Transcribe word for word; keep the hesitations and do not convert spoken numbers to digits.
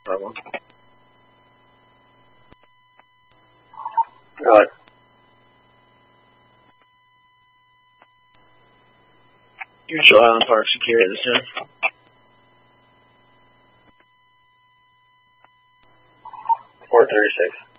Problem. Right. Mutual Island Park security this time. four thirty-six.